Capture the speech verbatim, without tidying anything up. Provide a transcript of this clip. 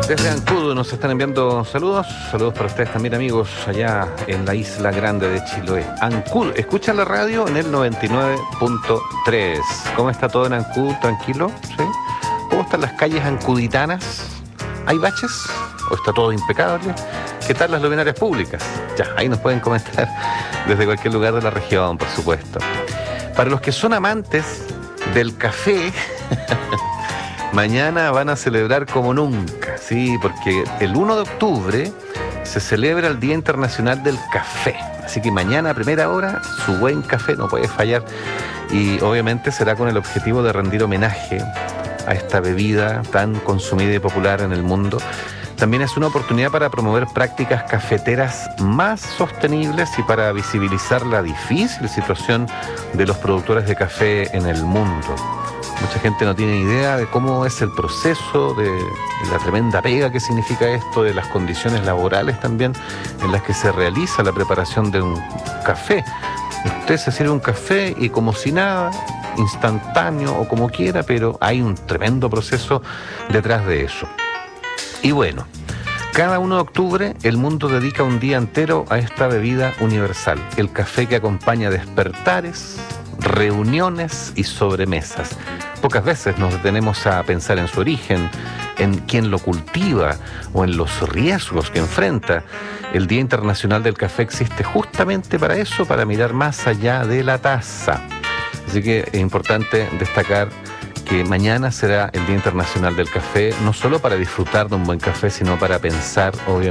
Desde Ancud nos están enviando saludos, saludos para ustedes también, amigos, allá en la isla grande de Chiloé. Ancud, escuchan la radio en el noventa y nueve punto tres. ¿Cómo está todo en Ancud? ¿Tranquilo? ¿Sí? ¿Cómo están las calles ancuditanas? ¿Hay baches? ¿O está todo impecable? ¿Qué tal las luminarias públicas? Ya, ahí nos pueden comentar desde cualquier lugar de la región, por supuesto. Para los que son amantes del café... Mañana van a celebrar como nunca, sí, porque el uno de octubre se celebra el Día Internacional del Café. Así que mañana a primera hora su buen café no puede fallar y obviamente será con el objetivo de rendir homenaje a esta bebida tan consumida y popular en el mundo. También es una oportunidad para promover prácticas cafeteras más sostenibles y para visibilizar la difícil situación de los productores de café en el mundo. Mucha gente no tiene idea de cómo es el proceso, de, de la tremenda pega que significa esto, de las condiciones laborales también en las que se realiza la preparación de un café. Usted se sirve un café y como si nada, instantáneo o como quiera, pero hay un tremendo proceso detrás de eso. Y bueno, cada uno de octubre el mundo dedica un día entero a esta bebida universal, el café que acompaña despertares, reuniones y sobremesas. Pocas veces nos detenemos a pensar en su origen, en quién lo cultiva o en los riesgos que enfrenta. El Día Internacional del Café existe justamente para eso, para mirar más allá de la taza. Así que es importante destacar que mañana será el Día Internacional del Café, no solo para disfrutar de un buen café, sino para pensar, obviamente,